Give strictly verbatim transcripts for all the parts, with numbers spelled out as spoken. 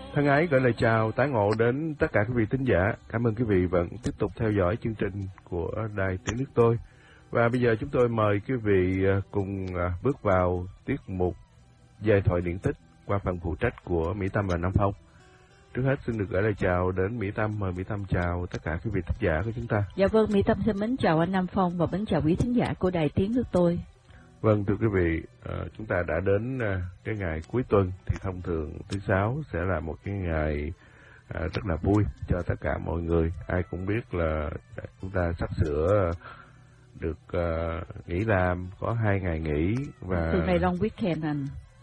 Thân ái gửi lời chào tái ngộ đến tất cả quý vị thính giả. Cảm ơn quý vị vẫn tiếp tục theo dõi chương trình của Đài Tiếng Nước Tôi. Và bây giờ chúng tôi mời quý vị cùng bước vào tiết mục Giai thoại điển tích qua phần phụ trách của Mỹ Tâm và Nam Phong. Trước hết xin được gửi lời chào đến Mỹ Tâm. Mời Mỹ Tâm chào tất cả quý vị thính giả của chúng ta. Dạ vâng, Mỹ Tâm xin mến chào anh Nam Phong và mến chào quý thính giả của Đài Tiếng Nước Tôi. Vâng, thưa quý vị, uh, chúng ta đã đến uh, cái ngày cuối tuần, thì thông thường thứ Sáu sẽ là một cái ngày uh, rất là vui cho tất cả mọi người. Ai cũng biết là chúng ta sắp sửa được uh, nghỉ làm, có hai ngày nghỉ. Và tuần này long weekend anh.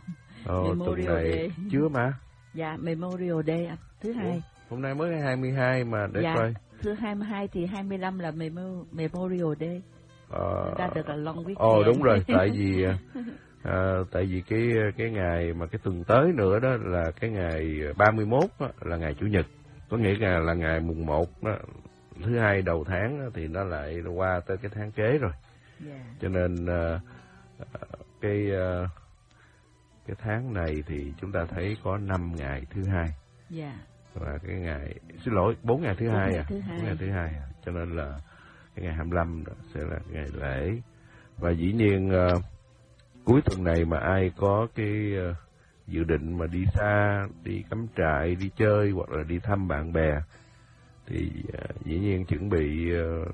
Ờ, tuần này Day. Chưa mà. Dạ, Memorial Day anh, thứ hai. Ủa, hôm nay mới hai mươi hai mà, để dạ, coi. Thứ hai mươi hai thì hai mươi lăm là Memorial Day. Ờ, ra được là long weekend. Ồ đúng rồi, tại vì à, tại vì cái cái ngày mà cái tuần tới nữa đó là cái ngày ba mươi mốt đó, là ngày Chủ nhật, có nghĩa là là ngày mùng một đó, thứ hai đầu tháng đó, thì nó lại qua tới cái tháng kế rồi. Yeah. Cho nên à, cái à, cái tháng này thì chúng ta thấy có năm ngày thứ hai. Yeah. Và cái ngày xin lỗi bốn ngày thứ hai à, bốn ngày thứ hai, cho nên là cái ngày hai mươi lăm đó sẽ là ngày lễ. Và dĩ nhiên uh, cuối tuần này mà ai có cái uh, dự định mà đi xa, đi cắm trại, đi chơi hoặc là đi thăm bạn bè thì uh, dĩ nhiên chuẩn bị uh,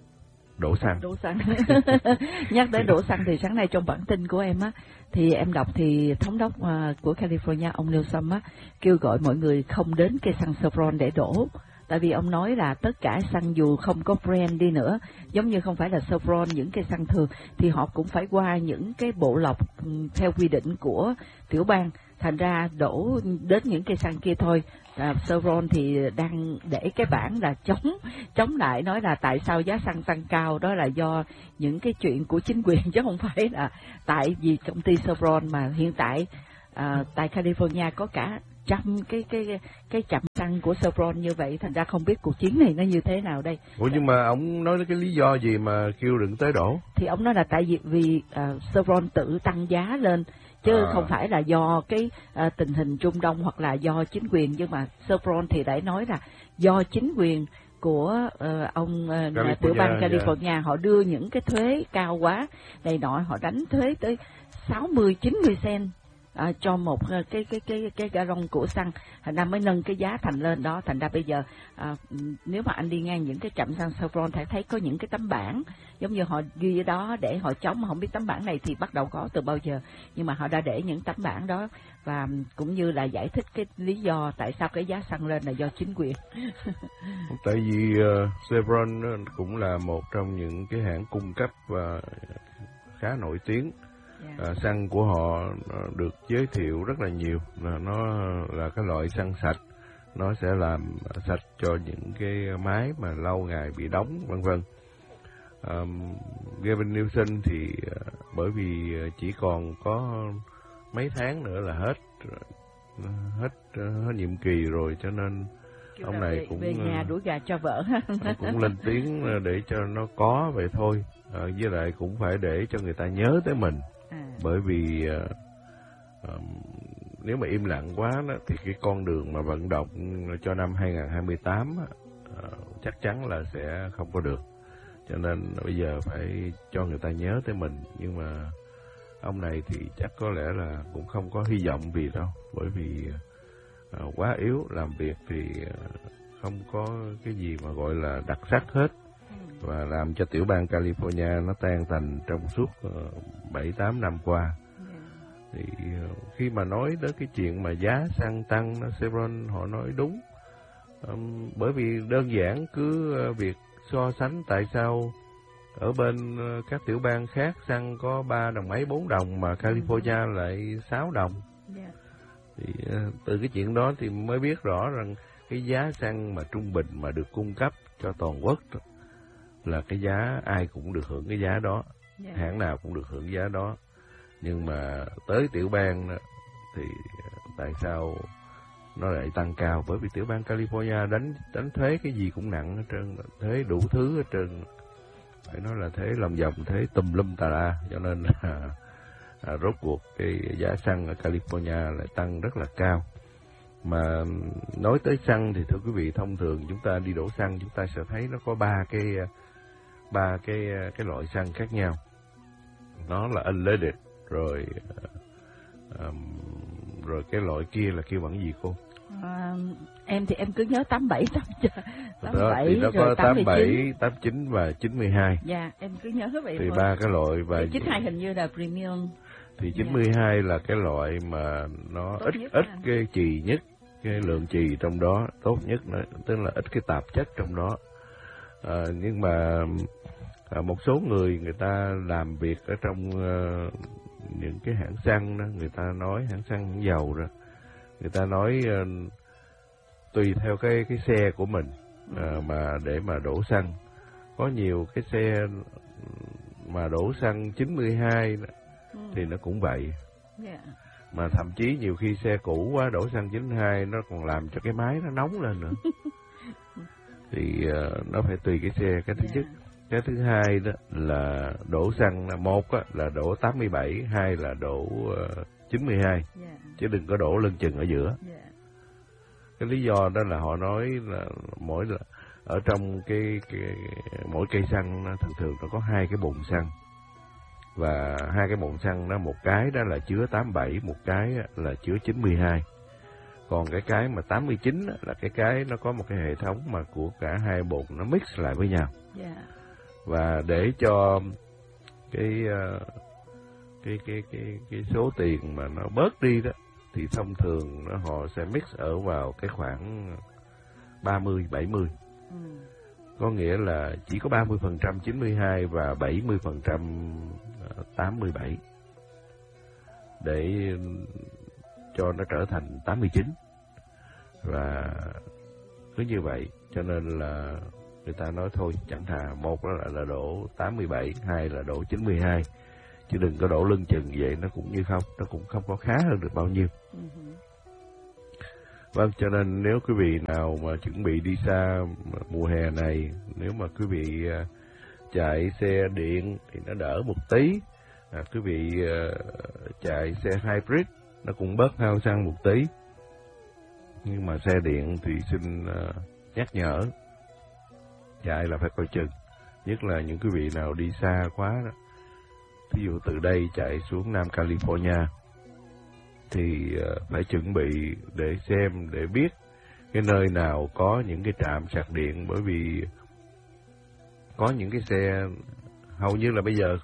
đổ xăng. Đổ xăng. Nhắc đến đổ xăng thì sáng nay trong bản tin của em á, thì em đọc thì thống đốc uh, của California ông Newsom á kêu gọi mọi người không đến cây xăng Chevron để đổ. Tại vì ông nói là tất cả xăng dù không có brand đi nữa, giống như không phải là Chevron, những cây xăng thường, thì họ cũng phải qua những cái bộ lọc theo quy định của tiểu bang. Thành ra đổ đến những cây xăng kia thôi. À, Chevron thì đang để cái bảng là chống chống lại, nói là tại sao giá xăng tăng cao, đó là do những cái chuyện của chính quyền chứ không phải là tại vì công ty Chevron. Mà hiện tại à, tại California có cả trăm cái cái cái chạm xăng của Chevron như vậy, thành ra không biết cuộc chiến này nó như thế nào đây. Ủa nhưng mà ông nói cái lý do gì mà kêu đừng tới đổ? Thì ông nói là tại vì vì uh, Chevron tự tăng giá lên chứ à. không phải là do cái uh, tình hình Trung Đông hoặc là do chính quyền. Nhưng mà Chevron thì đã nói là do chính quyền của uh, ông uh, tiểu bang California, yeah. Họ đưa những cái thuế cao quá này nọ, họ đánh thuế tới sáu mươi chín mươi cent À, cho một cái cái cái cái gallon của xăng, thành ra mới nâng cái giá thành lên đó. Thành ra bây giờ à, nếu mà anh đi ngang những cái trạm xăng Chevron thì thấy có những cái tấm bảng giống như họ ghi ở đó để họ chống, mà không biết tấm bảng này thì bắt đầu có từ bao giờ, nhưng mà họ đã để những tấm bảng đó và cũng như là giải thích cái lý do tại sao cái giá xăng lên là do chính quyền. Tại vì uh, Chevron cũng là một trong những cái hãng cung cấp uh, khá nổi tiếng. Yeah. À, xăng của họ được giới thiệu rất là nhiều, là nó là cái loại xăng sạch, nó sẽ làm sạch cho những cái máy mà lâu ngày bị đóng vân vân. Um, Gavin Newsom thì uh, bởi vì chỉ còn có mấy tháng nữa là hết hết hết nhiệm kỳ rồi, cho nên Kiểu ông này về, cũng về nhà đuổi gà cho vợ. cũng lên tiếng để cho nó có vậy thôi. À, với lại cũng phải để cho người ta nhớ tới mình. À. Bởi vì uh, uh, nếu mà im lặng quá đó, thì cái con đường mà vận động cho năm hai không hai tám uh, chắc chắn là sẽ không có được. Cho nên bây giờ phải cho người ta nhớ tới mình. Nhưng mà ông này thì chắc có lẽ là cũng không có hy vọng gì đâu. Bởi vì uh, quá yếu, làm việc thì uh, không có cái gì mà gọi là đặc sắc hết. Và làm cho tiểu bang California nó tan tành trong suốt bảy tám năm qua. Yeah. Thì khi mà nói đến cái chuyện mà giá xăng tăng, Chevron họ nói đúng. Um, bởi vì đơn giản cứ việc so sánh tại sao ở bên các tiểu bang khác xăng có ba đồng mấy bốn đồng mà California mm. lại sáu đồng. Yeah. Thì uh, từ cái chuyện đó thì mới biết rõ rằng cái giá xăng mà trung bình mà được cung cấp cho toàn quốc là cái giá ai cũng được hưởng cái giá đó, yeah. Hãng nào cũng được hưởng giá đó. Nhưng mà tới tiểu bang thì tại sao nó lại tăng cao? Bởi vì tiểu bang California đánh đánh thuế cái gì cũng nặng hết trơn, thuế đủ thứ hết trơn, phải nói là thuế lòng vòng, thuế tùm lum tà la. Cho nên là à, rốt cuộc cái giá xăng ở California lại tăng rất là cao. Mà nói tới xăng thì thưa quý vị, thông thường chúng ta đi đổ xăng chúng ta sẽ thấy nó có ba cái ba cái cái loại xăng khác nhau. Nó là unleaded, rồi um, rồi cái loại kia là kêu bằng gì cô? À, em thì em cứ nhớ tám bảy, tám bảy, thì nó có tám bảy, tám chín và chín mươi hai. Dạ, em cứ nhớ vậy thì thôi. Ba cái loại. Và chín mươi hai hình như là premium. Thì chín mươi hai yeah. là cái loại mà nó tốt ít ít à. cái chì nhất, cái lượng chì trong đó tốt nhất, nữa, tức là ít cái tạp chất trong đó. À, nhưng mà à, một số người người ta làm việc ở trong uh, những cái hãng xăng đó, người ta nói hãng xăng hãng dầu rồi, người ta nói uh, tùy theo cái cái xe của mình uh, mà để mà đổ xăng. Có nhiều cái xe mà đổ xăng chín mươi hai ừ. thì nó cũng vậy. Yeah. Mà thậm chí nhiều khi xe cũ quá đổ xăng chín mươi hai nó còn làm cho cái máy nó nóng lên nữa. Thì uh, nó phải tùy cái xe. Cái thứ yeah. nhất. Cái thứ hai đó là đổ xăng, một á, là đổ tám mươi bảy, hai là đổ uh, chín mươi hai. Yeah. Chứ đừng có đổ lưng chừng ở giữa. Yeah. Cái lý do đó là họ nói là mỗi là ở trong cái, cái mỗi cây xăng nó, thường thường nó có hai cái bồn xăng. Và hai cái bồn xăng đó, một cái đó là chứa tám mươi bảy, một cái là chứa chín mươi hai. Còn cái cái mà tám mươi chín là cái cái nó có một cái hệ thống mà của cả hai bồn nó mix lại với nhau. Yeah. Và để cho cái cái cái cái cái số tiền mà nó bớt đi đó thì thông thường nó họ sẽ mix ở vào cái khoảng ba mươi bảy mươi. Ừ. Có nghĩa là chỉ có ba mươi phần trăm chín mươi hai và bảy mươi phần trăm tám mươi bảy để cho nó trở thành tám mươi chín. Và cứ như vậy cho nên là người ta nói thôi chẳng thà một là, là đổ tám mươi bảy, hai là đổ chín mươi hai, chứ đừng có đổ lưng chừng vậy, nó cũng như không, nó cũng không có khá hơn được bao nhiêu. Uh-huh. Vâng, cho nên nếu quý vị nào mà chuẩn bị đi xa mùa hè này, nếu mà quý vị uh, chạy xe điện thì nó đỡ một tí, à, quý vị uh, chạy xe hybrid nó cũng bớt hao xăng một tí. Nhưng mà xe điện thì xin uh, nhắc nhở, chạy là phải coi chừng, nhất là những quý vị nào đi xa quá đó. Ví dụ từ đây chạy xuống Nam California thì uh, phải chuẩn bị để xem, để biết cái nơi nào có những cái trạm sạc điện, bởi vì có những cái xe hầu như là bây giờ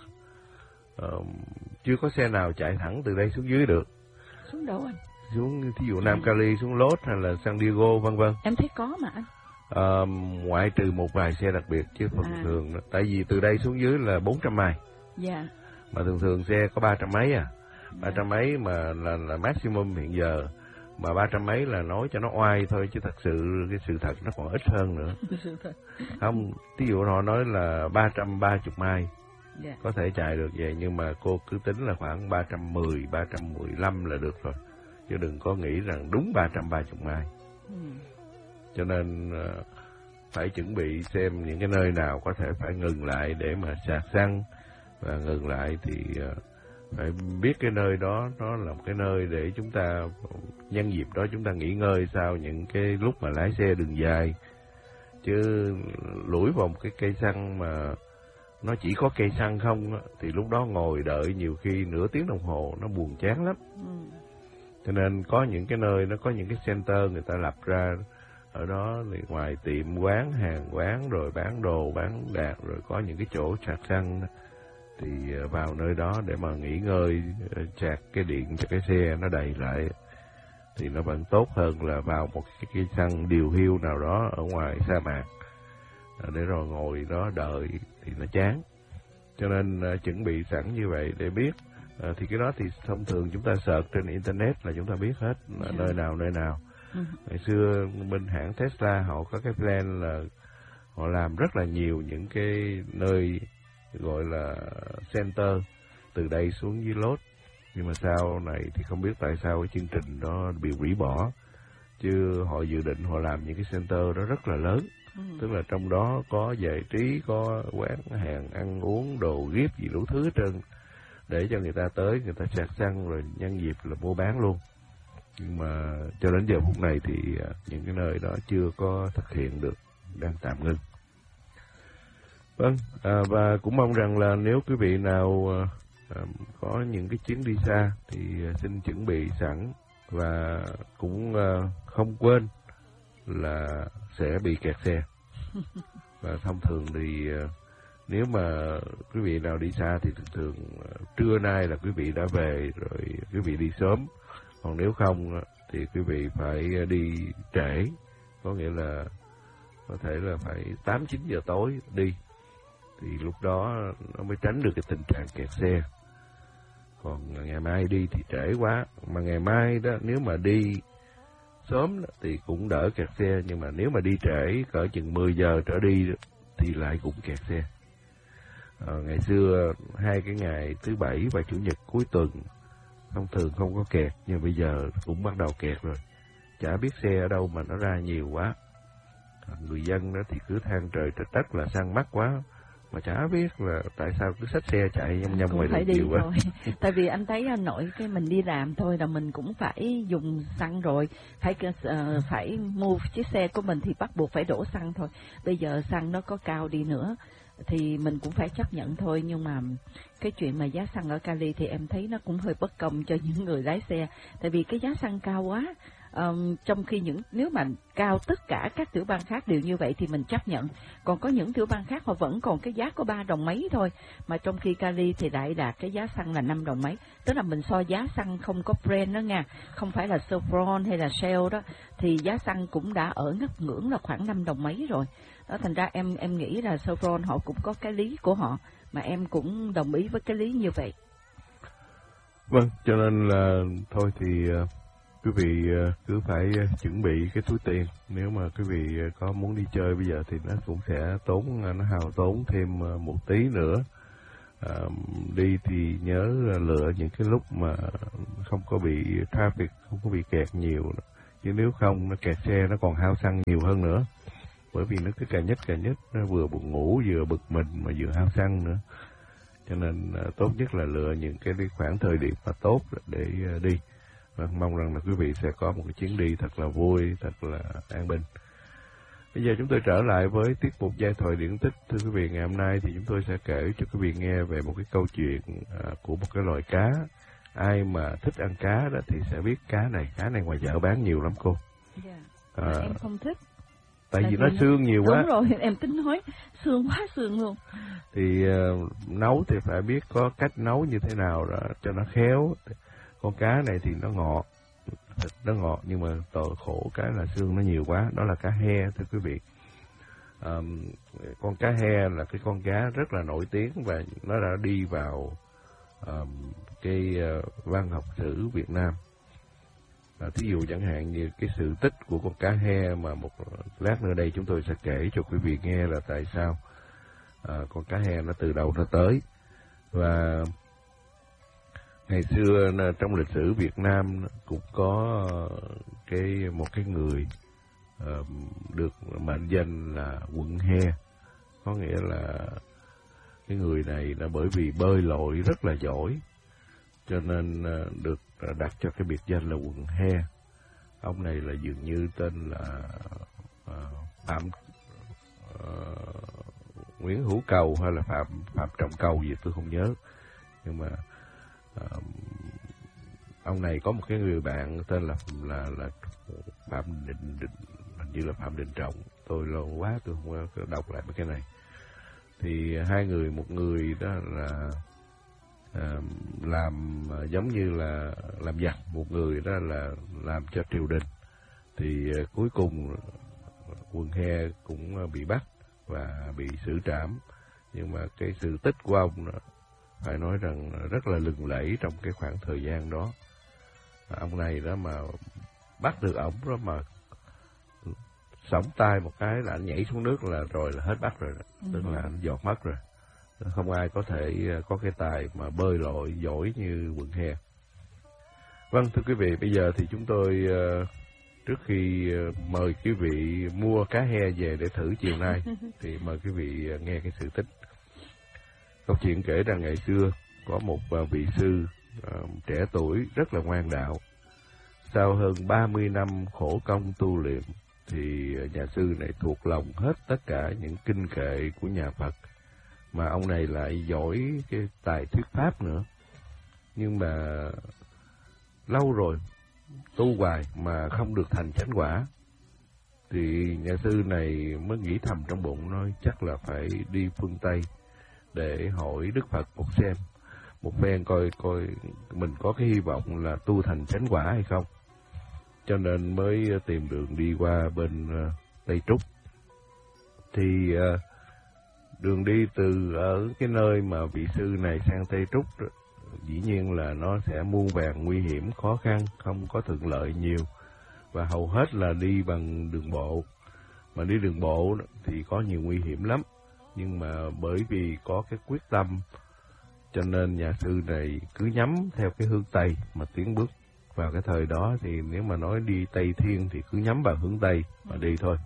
uh, chưa có xe nào chạy thẳng từ đây xuống dưới được. Xuống đâu anh? Xuống thí dụ Nam Cali xuống Los hay là San Diego vân vân. Em thấy có mà anh. Uh, ngoại trừ một vài xe đặc biệt, chứ phần à. thường đó. Tại vì từ đây xuống dưới là bốn trăm mile. Dạ. Yeah. Mà thường thường xe có ba trăm mấy à. Ba trăm mấy mà là, là maximum hiện giờ. Mà ba trăm mấy là nói cho nó oai thôi, chứ thật sự cái sự thật nó còn ít hơn nữa. Không, ví dụ họ nói là ba trăm ba mươi mile. Yeah. Có thể chạy được vậy, nhưng mà cô cứ tính là khoảng ba trăm mười, ba trăm mười lăm là được rồi. Chứ đừng có nghĩ rằng đúng ba trăm ba mươi mile. Ừ. Cho nên uh, phải chuẩn bị xem những cái nơi nào có thể phải ngừng lại để mà sạc xăng. Và ngừng lại thì uh, phải biết cái nơi đó nó là một cái nơi để chúng ta nhân dịp đó chúng ta nghỉ ngơi sau những cái lúc mà lái xe đường dài. Chứ lủi vào một cái cây xăng mà nó chỉ có cây xăng không á, thì lúc đó ngồi đợi nhiều khi nửa tiếng đồng hồ nó buồn chán lắm. Ừ. Cho nên có những cái nơi nó có những cái center người ta lập ra ở đó, thì ngoài tiệm quán, hàng quán rồi bán đồ, bán đạc, rồi có những cái chỗ sạc xăng đó, thì vào nơi đó để mà nghỉ ngơi, sạc cái điện cho cái xe nó đầy lại thì nó vẫn tốt hơn là vào một cái cây xăng điều hiu nào đó ở ngoài sa mạc để rồi ngồi đó đợi thì nó chán. Cho nên uh, chuẩn bị sẵn như vậy để biết. Uh, thì cái đó thì thông thường chúng ta search trên internet là chúng ta biết hết là yeah. nơi nào nơi nào. Uh-huh. Ngày xưa bên hãng Tesla họ có cái plan là họ làm rất là nhiều những cái nơi gọi là center từ đây xuống dưới Los. Nhưng mà sau này thì không biết tại sao cái chương trình đó bị hủy bỏ. Chứ họ dự định họ làm những cái center đó rất là lớn. Ừ. Tức là trong đó có giải trí, có quán hàng, ăn uống, đồ gift gì đủ thứ hết trơn, để cho người ta tới, người ta sạc xăng rồi nhân dịp là mua bán luôn. Nhưng mà cho đến giờ phút này thì những cái nơi đó chưa có thực hiện được, đang tạm ngưng. Vâng, à, và cũng mong rằng là nếu quý vị nào à, có những cái chuyến đi xa thì xin chuẩn bị sẵn, và cũng à, không quên là sẽ bị kẹt xe. Và thông thường thì à, nếu mà quý vị nào đi xa thì thường thường à, trưa nay là quý vị đã về rồi, quý vị đi sớm. Còn nếu không thì quý vị phải đi trễ, có nghĩa là có thể là phải tám chín giờ tối đi, thì lúc đó nó mới tránh được cái tình trạng kẹt xe. Còn ngày mai đi thì trễ quá, mà ngày mai đó nếu mà đi sớm đó, thì cũng đỡ kẹt xe, nhưng mà nếu mà đi trễ cỡ chừng mười giờ trở đi thì lại cũng kẹt xe. À, ngày xưa hai cái ngày thứ bảy và chủ nhật cuối tuần thông thường không có kẹt, nhưng bây giờ cũng bắt đầu kẹt rồi. Chả biết xe ở đâu mà nó ra nhiều quá. Người dân đó thì cứ than trời trách đất là xăng mắc quá, mà chả biết là tại sao cứ xách xe chạy nhăm nhăm ngoài đường nhiều quá. Tại vì anh thấy anh nội cái mình đi làm thôi là mình cũng phải dùng xăng rồi, phải uh, phải mua chiếc xe của mình thì bắt buộc phải đổ xăng thôi. Bây giờ xăng nó có cao đi nữa thì mình cũng phải chấp nhận thôi. Nhưng mà cái chuyện mà giá xăng ở Cali thì em thấy nó cũng hơi bất công cho những người lái xe, tại vì cái giá xăng cao quá. Um, trong khi những nếu mà cao tất cả các tiểu bang khác đều như vậy thì mình chấp nhận, còn có những tiểu bang khác họ vẫn còn cái giá có ba đồng mấy thôi, mà trong khi Cali thì lại đạt cái giá xăng là năm đồng mấy. Tức là mình so giá xăng không có brand đó nha, không phải là Chevron hay là Shell đó, thì giá xăng cũng đã ở ngấp ngưỡng là khoảng năm đồng mấy rồi đó. Thành ra em em nghĩ là Chevron họ cũng có cái lý của họ, mà em cũng đồng ý với cái lý như vậy. Vâng, cho nên là thôi thì uh... quý vị cứ phải chuẩn bị cái túi tiền. Nếu mà quý vị có muốn đi chơi bây giờ thì nó cũng sẽ tốn, nó hao tốn thêm một tí nữa. À, đi thì nhớ lựa những cái lúc mà không có bị traffic, không có bị kẹt nhiều. Chứ nếu không nó kẹt xe nó còn hao xăng nhiều hơn nữa. Bởi vì nó cứ cà nhất cà nhất, nó vừa buồn ngủ vừa bực mình mà vừa hao xăng nữa. Cho nên tốt nhất là lựa những cái khoảng thời điểm mà tốt để đi. Và mong rằng là quý vị sẽ có một cái chuyến đi thật là vui, thật là an bình. Bây giờ chúng tôi trở lại với tiết mục giai thoại điển tích. Thưa quý vị, ngày hôm nay thì chúng tôi sẽ kể cho quý vị nghe về một cái câu chuyện à, của một cái loài cá. Ai mà thích ăn cá đó thì sẽ biết cá này, cá này ngoài chợ bán nhiều lắm cô. Yeah. À, em không thích. Tại, tại vì nó xương nhiều quá. Đúng rồi, em tính nói xương quá xương luôn. Thì uh, nấu thì phải biết có cách nấu như thế nào đó cho nó khéo. Con cá này thì nó ngọt, thịt nó ngọt, nhưng mà tội khổ cái là xương nó nhiều quá. Đó là cá he, thưa quý vị. Um, con cá he là cái con cá rất là nổi tiếng và nó đã đi vào um, cái uh, văn học sử Việt Nam. À, thí dụ chẳng hạn như cái sự tích của con cá he mà một lát nữa đây chúng tôi sẽ kể cho quý vị nghe là tại sao à, con cá he nó từ đâu nó tới. Và ngày xưa trong lịch sử Việt Nam cũng có cái một cái người uh, được mệnh danh là Quận He, có nghĩa là cái người này là bởi vì bơi lội rất là giỏi cho nên uh, được đặt cho cái biệt danh là Quận He. Ông này là dường như tên là uh, Phạm uh, Nguyễn Hữu Cầu hay là Phạm Phạm Trọng Cầu gì tôi không nhớ, nhưng mà Uh, ông này có một cái người bạn tên là là là Phạm Định, Định hình như là Phạm Định Trọng, tôi lâu quá tôi không có đọc lại mấy cái này. Thì hai người, một người đó là uh, làm uh, giống như là làm giặc, một người đó là làm cho triều đình. Thì uh, cuối cùng Quận He cũng uh, bị bắt và bị xử trảm, nhưng mà cái sự tích của ông đó, phải nói rằng rất là lừng lẫy trong cái khoảng thời gian đó. À, ông này đó mà bắt được ổng đó mà sổng tay một cái là anh nhảy xuống nước là rồi là hết bắt rồi đó. Ừ. Tức là anh giọt mất rồi. Không ai có thể có cái tài mà bơi lội giỏi như Quận He. Vâng, thưa quý vị, bây giờ thì chúng tôi trước khi mời quý vị mua cá he về để thử chiều nay thì mời quý vị nghe cái sự tích. Câu chuyện kể rằng ngày xưa có một vị sư uh, trẻ tuổi rất là ngoan đạo. sau hơn ba mươi năm khổ công tu luyện, thì nhà sư này thuộc lòng hết tất cả những kinh kệ của nhà Phật, mà ông này lại giỏi cái tài thuyết pháp nữa. Nhưng mà lâu rồi tu hoài mà không được thành chánh quả, thì nhà sư này mới nghĩ thầm trong bụng, nói chắc là phải đi phương Tây để hỏi Đức Phật một xem, một phen coi coi mình có cái hy vọng là tu thành chánh quả hay không. Cho nên mới tìm đường đi qua bên uh, Tây Trúc. Thì uh, đường đi từ ở cái nơi mà vị sư này sang Tây Trúc, dĩ nhiên là nó sẽ muôn vàn nguy hiểm, khó khăn, không có thuận lợi nhiều, và hầu hết là đi bằng đường bộ. Mà đi đường bộ thì có nhiều nguy hiểm lắm, nhưng mà bởi vì có cái quyết tâm, cho nên nhà sư này cứ nhắm theo cái hướng Tây mà tiến bước. Vào cái thời đó thì nếu mà nói đi Tây Thiên thì cứ nhắm vào hướng Tây mà đi thôi.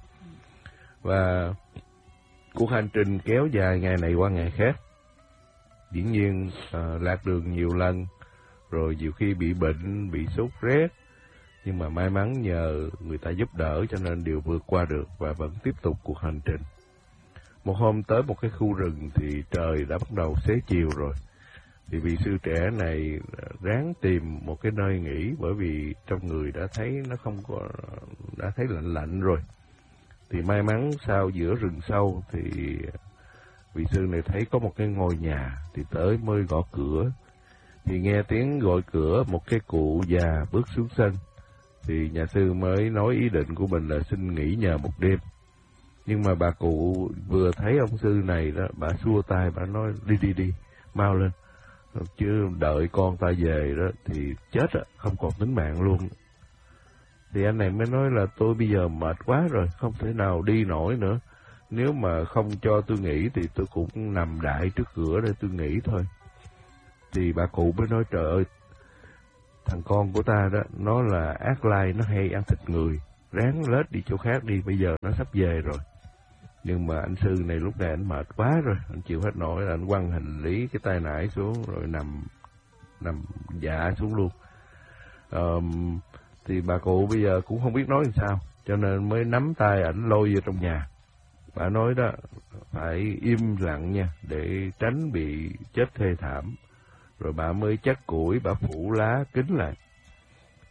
Và cuộc hành trình kéo dài ngày này qua ngày khác. Dĩ nhiên uh, lạc đường nhiều lần, rồi nhiều khi bị bệnh, bị sốt rét, nhưng mà may mắn nhờ người ta giúp đỡ cho nên đều vượt qua được và vẫn tiếp tục cuộc hành trình. Một hôm tới một cái khu rừng thì trời đã bắt đầu xế chiều rồi. Thì vị sư trẻ này ráng tìm một cái nơi nghỉ, bởi vì trong người đã thấy nó không có, đã thấy lạnh lạnh rồi. Thì may mắn sau giữa rừng sâu thì vị sư này thấy có một cái ngôi nhà, thì tới mới gõ cửa. Thì nghe tiếng gọi cửa, một cái cụ già bước xuống sân. Thì nhà sư mới nói ý định của mình là xin nghỉ nhờ một đêm. Nhưng mà bà cụ vừa thấy ông sư này đó, bà xua tay, bà nói đi đi đi, mau lên. Chứ đợi con ta về đó thì chết á, không còn tính mạng luôn. Thì anh này mới nói là tôi bây giờ mệt quá rồi, không thể nào đi nổi nữa. Nếu mà không cho tôi nghỉ thì tôi cũng nằm đại trước cửa để tôi nghỉ thôi. Thì bà cụ mới nói trời ơi, thằng con của ta đó, nó là ác lai, nó hay ăn thịt người, ráng lết đi chỗ khác đi, bây giờ nó sắp về rồi. Nhưng mà anh sư này lúc này anh mệt quá rồi, anh chịu hết nổi, là anh quăng hành lý cái tay nải xuống rồi nằm nằm dạ xuống luôn. Um, thì bà cụ bây giờ cũng không biết nói làm sao, cho nên mới nắm tay ảnh lôi vô trong nhà. Bà nói đó, phải im lặng nha, để tránh bị chết thê thảm. Rồi bà mới chắt củi, bà phủ lá kín lại.